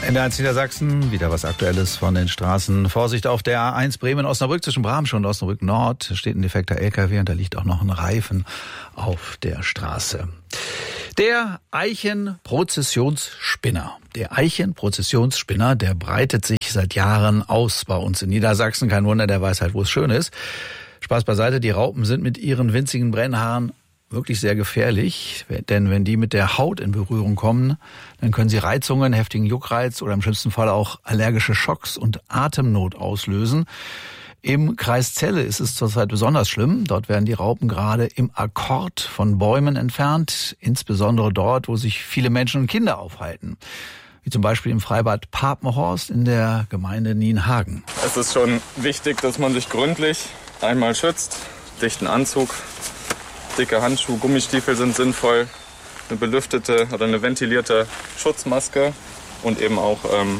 NDR1 Niedersachsen, wieder was Aktuelles von den Straßen. Vorsicht auf der A1 Bremen-Osnabrück zwischen Bramsch und Osnabrück Nord. Steht ein defekter LKW und da liegt auch noch ein Reifen auf der Straße. Der Eichenprozessionsspinner. Der Eichenprozessionsspinner, der breitet sich seit Jahren aus bei uns in Niedersachsen. Kein Wunder, der weiß halt, wo es schön ist. Spaß beiseite, die Raupen sind mit ihren winzigen Brennhaaren wirklich sehr gefährlich, denn wenn die mit der Haut in Berührung kommen, dann können sie Reizungen, heftigen Juckreiz oder im schlimmsten Fall auch allergische Schocks und Atemnot auslösen. Im Kreis Celle ist es zurzeit besonders schlimm. Dort werden die Raupen gerade im Akkord von Bäumen entfernt, insbesondere dort, wo sich viele Menschen und Kinder aufhalten. Wie zum Beispiel im Freibad Papenhorst in der Gemeinde Nienhagen. Es ist schon wichtig, dass man sich gründlich einmal schützt, dichten Anzug, dicke Handschuhe, Gummistiefel sind sinnvoll, eine belüftete oder eine ventilierte Schutzmaske und eben auch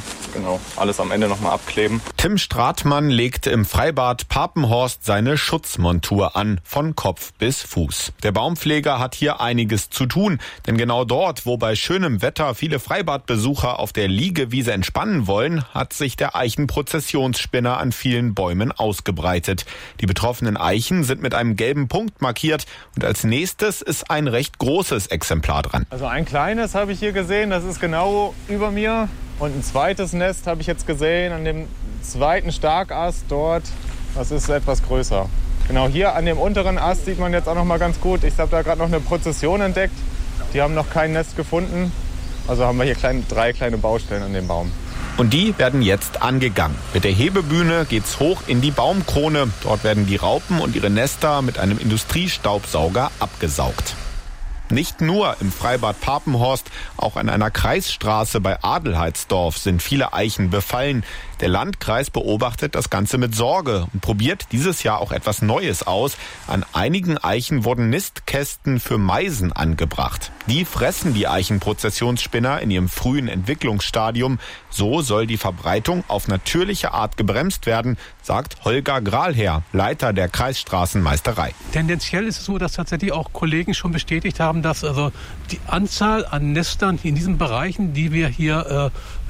alles am Ende nochmal abkleben. Tim Stratmann legte im Freibad Papenhorst seine Schutzmontur an, von Kopf bis Fuß. Der Baumpfleger hat hier einiges zu tun, denn genau dort, wo bei schönem Wetter viele Freibadbesucher auf der Liegewiese entspannen wollen, hat sich der Eichenprozessionsspinner an vielen Bäumen ausgebreitet. Die betroffenen Eichen sind mit einem gelben Punkt markiert und als nächstes ist ein recht großes Exemplar dran. Also ein kleines habe ich hier gesehen, das ist genau über mir. Und ein zweites Nest habe ich jetzt gesehen an dem zweiten Starkast dort. Das ist etwas größer. Genau hier an dem unteren Ast sieht man jetzt auch noch mal ganz gut. Ich habe da gerade noch eine Prozession entdeckt. Die haben noch kein Nest gefunden. Also haben wir hier drei kleine Baustellen an dem Baum. Und die werden jetzt angegangen. Mit der Hebebühne geht's hoch in die Baumkrone. Dort werden die Raupen und ihre Nester mit einem Industriestaubsauger abgesaugt. Nicht nur im Freibad Papenhorst, auch an einer Kreisstraße bei Adelheidsdorf sind viele Eichen befallen. Der Landkreis beobachtet das Ganze mit Sorge und probiert dieses Jahr auch etwas Neues aus. An einigen Eichen wurden Nistkästen für Meisen angebracht. Die fressen die Eichenprozessionsspinner in ihrem frühen Entwicklungsstadium. So soll die Verbreitung auf natürliche Art gebremst werden, sagt Holger Grahlherr, Leiter der Kreisstraßenmeisterei. Tendenziell ist es so, dass tatsächlich auch Kollegen schon bestätigt haben, dass also die Anzahl an Nestern in diesen Bereichen, die wir hier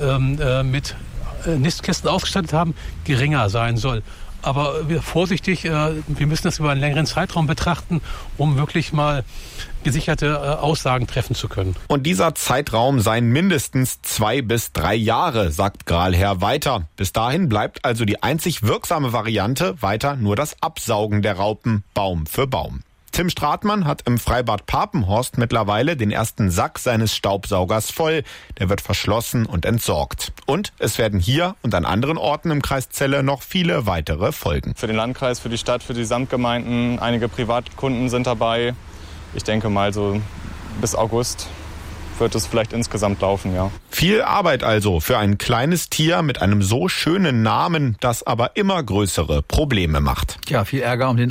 mit Nistkästen ausgestattet haben, geringer sein soll. Aber vorsichtig, wir müssen das über einen längeren Zeitraum betrachten, um wirklich mal gesicherte Aussagen treffen zu können. Und dieser Zeitraum seien mindestens 2 bis 3 Jahre, sagt Grahlherr weiter. Bis dahin bleibt also die einzig wirksame Variante weiter nur das Absaugen der Raupen Baum für Baum. Tim Stratmann hat im Freibad Papenhorst mittlerweile den ersten Sack seines Staubsaugers voll. Der wird verschlossen und entsorgt. Und es werden hier und an anderen Orten im Kreis Celle noch viele weitere folgen. Für den Landkreis, für die Stadt, für die Samtgemeinden, einige Privatkunden sind dabei. Ich denke mal so bis August wird es vielleicht insgesamt laufen, ja. Viel Arbeit also für ein kleines Tier mit einem so schönen Namen, das aber immer größere Probleme macht. Ja, viel Ärger um den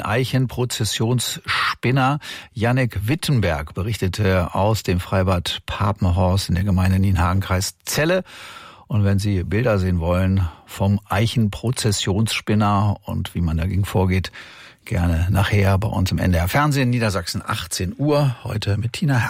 Eichenprozessionsspinner. Jannik Wittenberg berichtete aus dem Freibad Papenhorst in der Gemeinde Nienhagen, Kreis Celle. Und wenn Sie Bilder sehen wollen vom Eichenprozessionsspinner und wie man dagegen vorgeht, gerne nachher bei uns im NDR Fernsehen, Niedersachsen, 18 Uhr, heute mit Tina Herr.